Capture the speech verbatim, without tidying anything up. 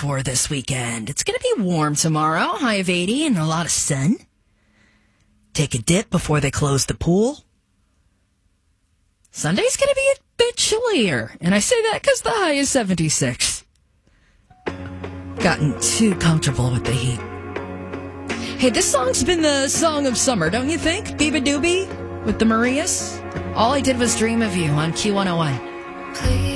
for this weekend. It's going to be warm tomorrow, high of eighty and a lot of sun. Take a dip before they close the pool. Sunday's going to be a bit chillier, and I say that because the high is seventy-six. Gotten too comfortable with the heat. Hey, this song's been the song of summer, don't you think? Biba Doobie with the Marias. All I Did Was Dream of You on Q one oh one.